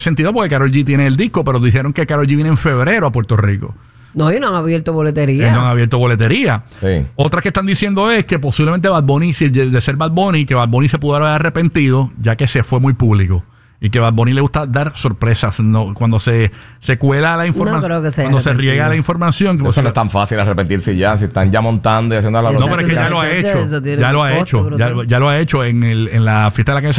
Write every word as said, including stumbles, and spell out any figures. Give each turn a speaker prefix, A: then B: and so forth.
A: sentido porque Karol G tiene el disco, pero dijeron que Karol G viene en febrero a Puerto Rico.
B: No, y no han abierto boletería.
A: Eh, no han abierto boletería.
C: Sí.
A: Otra que están diciendo es que posiblemente Bad Bunny, si de ser Bad Bunny, que Bad Bunny se pudo haber arrepentido, ya que se fue muy público. Y que a Bad Bunny le gusta dar sorpresas, ¿no? Cuando se, se cuela la información,
B: no creo que sea
A: cuando se riega la información.
C: Eso
A: se
C: no es tan fácil arrepentirse ya, si están ya montando y haciendo la
A: No, pero es que ya lo ha hecho. Ya lo ha hecho. Ya, ya lo ha hecho en, el, en la fiesta de la calle